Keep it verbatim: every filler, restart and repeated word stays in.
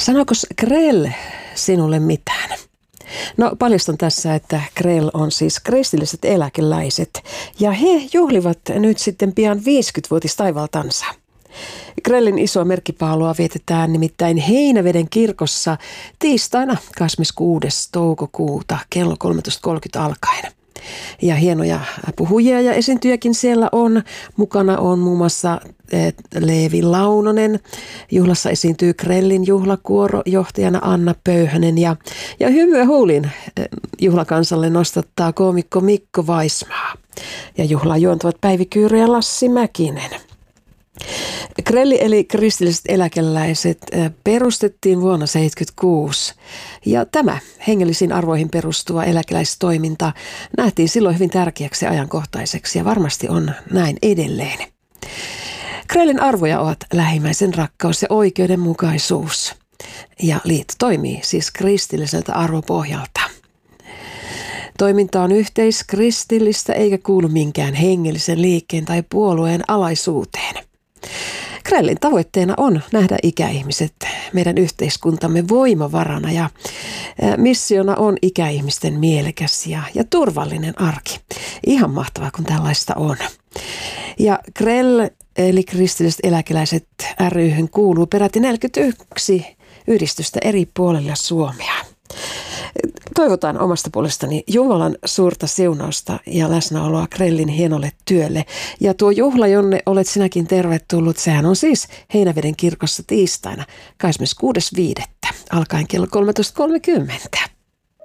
Sanoikos Krell sinulle mitään? No paljastan tässä, että Krell on siis kristilliset eläkeläiset ja he juhlivat nyt sitten pian viisikymmenvuotis taivaltansa. Krellin isoa merkkipaalua vietetään nimittäin Heinäveden kirkossa tiistaina kahdeskymmeneskuudes toukokuuta kello kolmetoista kolmekymmentä alkaen. Ja hienoja puhujia ja esiintyjäkin siellä on. Mukana on muun muassa Leevi Launonen. Juhlassa esiintyy Krellin juhlakuoro johtajana Anna Pöyhönen. Ja, ja hymyä huulin juhlakansalle nostattaa koomikko Mikko Vaismaa. Ja juhlaa juontavat Päivi Kyyrö ja Lassi Mäkinen. Krelli eli kristilliset eläkeläiset perustettiin vuonna seitsemänkymmentäkuusi ja tämä hengellisiin arvoihin perustuva eläkeläistoiminta nähtiin silloin hyvin tärkeäksi ja ajankohtaiseksi ja varmasti on näin edelleen. Krellin arvoja ovat lähimmäisen rakkaus ja oikeudenmukaisuus ja liitto toimii siis kristilliseltä arvopohjalta. Toiminta on yhteiskristillistä eikä kuulu minkään hengellisen liikkeen tai puolueen alaisuuteen. Krellin tavoitteena on nähdä ikäihmiset meidän yhteiskuntamme voimavarana ja missiona on ikäihmisten mielekäs ja, ja turvallinen arki. Ihan mahtavaa, kun tällaista on. Ja Krell eli kristilliset eläkeläiset ry:hyn kuuluu peräti neljäkymmentäyksi yhdistystä eri puolilla Suomea. Toivotaan omasta puolestani Jumalan suurta siunausta ja läsnäoloa Krellin hienolle työlle. Ja tuo juhla, jonne olet sinäkin tervetullut, sehän on siis Heinäveden kirkossa tiistaina kahdeskymmeneskuudes viidettä alkaen kello kolmetoista kolmekymmentä.